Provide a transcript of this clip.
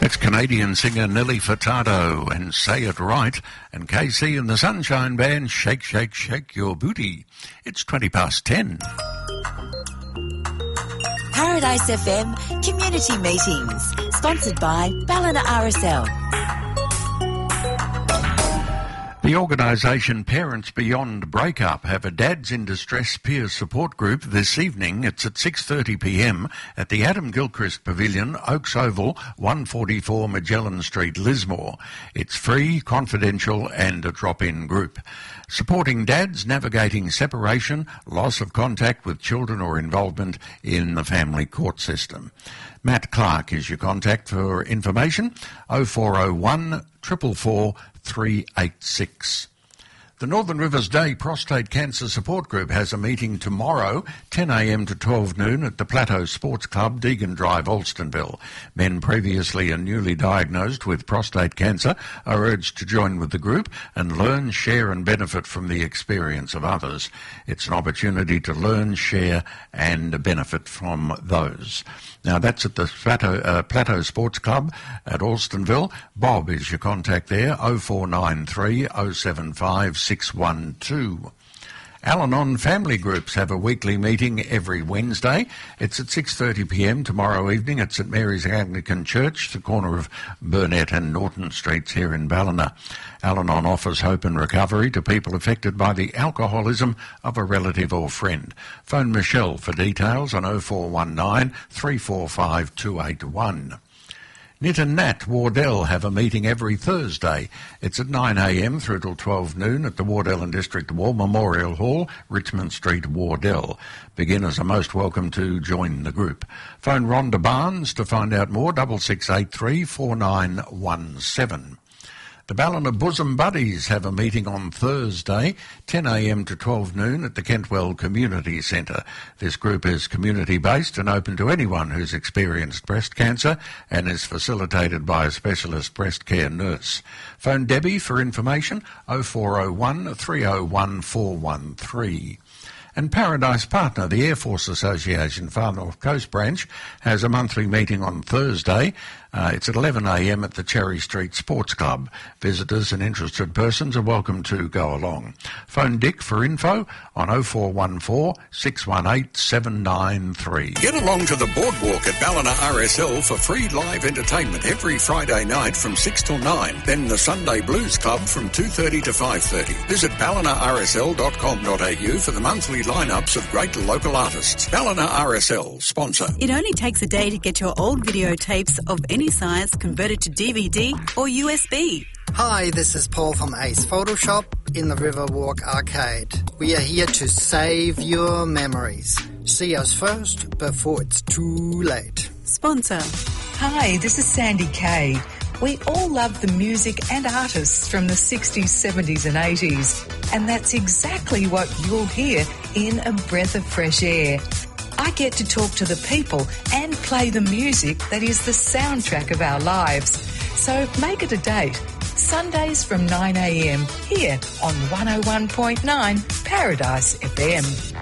That's Canadian singer Nelly Furtado and Say It Right, and KC and the Sunshine Band, Shake, Shake, Shake Your Booty. It's 10:20. Paradise FM Community Meetings, sponsored by Ballina RSL. The organisation Parents Beyond Breakup have a Dads in Distress peer support group this evening. It's at 6:30pm at the Adam Gilchrist Pavilion, Oaks Oval, 144 Magellan Street, Lismore. It's free, confidential and a drop-in group. Supporting dads navigating separation, loss of contact with children or involvement in the family court system. Matt Clark is your contact for information, 0401 444 386. The Northern Rivers Day Prostate Cancer Support Group has a meeting tomorrow, 10am to 12 noon at the Plateau Sports Club, Deegan Drive, Alstonville. Men previously and newly diagnosed with prostate cancer are urged to join with the group and learn, share and benefit from the experience of others. It's an opportunity to learn, share and benefit from those. Now, that's at the Plateau Sports Club at Alstonville. Bob is your contact there, 0493 075 612. Al-Anon family groups have a weekly meeting every Wednesday. It's at 6:30pm tomorrow evening at St Mary's Anglican Church, the corner of Burnett and Norton Streets here in Ballina. Al-Anon offers hope and recovery to people affected by the alcoholism of a relative or friend. Phone Michelle for details on 0419 345 281. Knit and Nat Wardell have a meeting every Thursday. It's at 9am through till 12 noon at the Wardell and District War Memorial Hall, Richmond Street, Wardell. Beginners are most welcome to join the group. Phone Rhonda Barnes to find out more, 6683 4917. The Ballina Bosom Buddies have a meeting on Thursday, 10am to 12 noon at the Kentwell Community Centre. This group is community-based and open to anyone who's experienced breast cancer and is facilitated by a specialist breast care nurse. Phone Debbie for information, 0401 301 413. And Paradise Partner, the Air Force Association Far North Coast Branch, has a monthly meeting on Thursday. It's at 11am at the Cherry Street Sports Club. Visitors and interested persons are welcome to go along. Phone Dick for info on 0414 618 793. Get along to the boardwalk at Ballina RSL for free live entertainment every Friday night from 6 till 9. Then the Sunday Blues Club from 2:30 to 5:30. Visit ballinarsl.com.au for the monthly lineups of great local artists. Ballina RSL, sponsor. It only takes a day to get your old videotapes of any size converted to DVD or USB. Hi, this is Paul from Ace Photoshop in the Riverwalk Arcade. We are here to save your memories. See us first before it's too late. Sponsor. Hi, this is Sandy Kay. We all love the music and artists from the 60s, 70s and 80s. And that's exactly what you'll hear in A Breath of Fresh Air. I get to talk to the people and play the music that is the soundtrack of our lives. So make it a date. Sundays from 9am here on 101.9 Paradise FM.